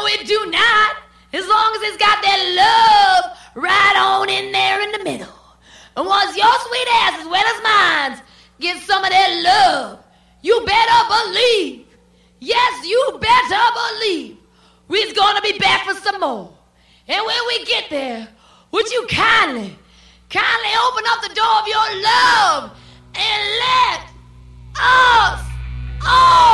it do not, as long as it's got that love right on in there in the middle. And once your sweet ass as well as mine get some of that love, you better believe, yes, you better believe, we's gonna be back for some more. And when we get there, would you kindly open up the door of your love and let us all